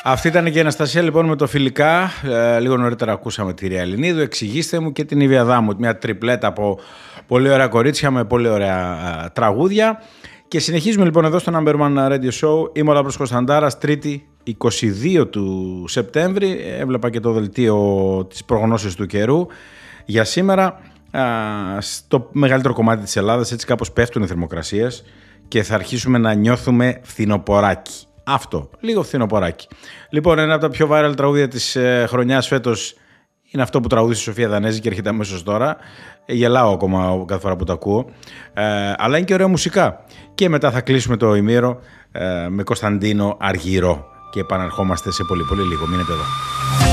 Αυτή ήταν και η Αναστασία λοιπόν με το Φιλικά. Λίγο νωρίτερα ακούσαμε τη Ρία Ελληνίδου. Εξηγήστε μου, και την Ήβια Δάμου. Μια τριπλέτα από πολύ ωραία κορίτσια με πολύ ωραία τραγούδια. Και συνεχίζουμε λοιπόν εδώ στο Number One Radio Show. Είμαι ο Λάμπρος Κωνσταντάρας, Τρίτη 22 του Σεπτέμβρη. Έβλεπα και το δελτίο της προγνώσεως του καιρού για σήμερα. Στο μεγαλύτερο κομμάτι της Ελλάδας έτσι κάπως πέφτουν οι θερμοκρασίες και θα αρχίσουμε να νιώθουμε φθινοποράκι. Αυτό, λίγο φθινοποράκι. Λοιπόν, ένα από τα πιο viral τραγούδια της χρονιάς φέτος είναι αυτό που τραγούδισε η Σοφία Δανέζη και έρχεται αμέσως τώρα. Γελάω ακόμα κάθε φορά που το ακούω. Αλλά είναι και ωραία μουσικά. Και μετά θα κλείσουμε το ημίωρο με Κωνσταντίνο Αργυρό. Και επαναρχόμαστε σε πολύ πολύ λίγο. Μείνετε εδώ.